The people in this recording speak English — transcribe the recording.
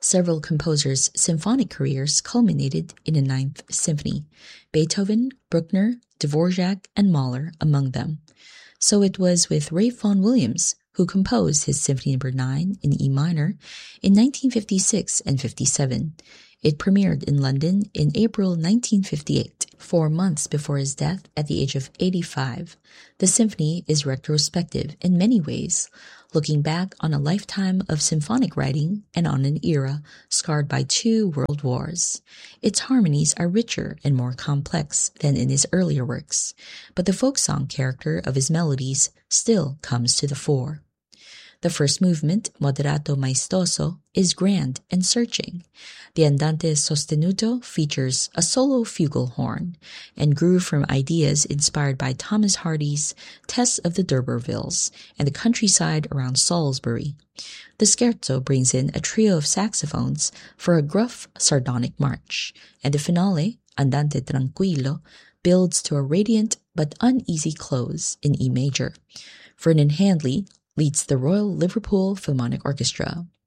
Several composers' symphonic careers culminated in the Ninth Symphony, Beethoven, Bruckner, Dvorak, and Mahler among them. So it was with Ralph Vaughan Williams, who composed his Symphony No. 9 in E minor in 1956 and 57. It premiered in London in April 1958, 4 months before his death at the age of 85. The symphony is retrospective in many ways, looking back on a lifetime of symphonic writing and on an era scarred by 2 world wars. Its harmonies are richer and more complex than in his earlier works, but the folk song character of his melodies still comes to the fore. The first movement, Moderato Maestoso, is grand and searching. The Andante Sostenuto features a solo flugelhorn and grew from ideas inspired by Thomas Hardy's Tess of the D'Urbervilles and the countryside around Salisbury. The scherzo brings in a trio of saxophones for a gruff, sardonic march, and the finale, Andante Tranquillo, builds to a radiant but uneasy close in E major. Vernon Handley leads the Royal Liverpool Philharmonic Orchestra.